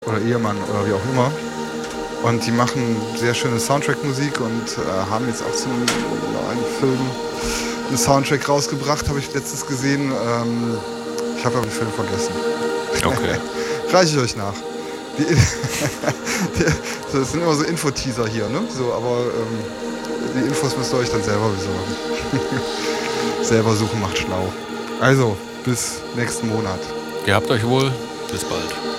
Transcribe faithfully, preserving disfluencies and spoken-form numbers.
Oder Ehemann oder wie auch immer. Und die machen sehr schöne Soundtrack-Musik und äh, haben jetzt auch zum neuen Film einen Soundtrack rausgebracht, habe ich letztens gesehen. Ähm, ich habe aber den Film vergessen. Okay. Reiche ich euch nach. Die, die, das sind immer so Info-Teaser hier, ne? So, aber ähm, die Infos müsst ihr euch dann selber besorgen. Selber suchen macht schlau. Also, bis nächsten Monat. Gehabt euch wohl. Bis bald.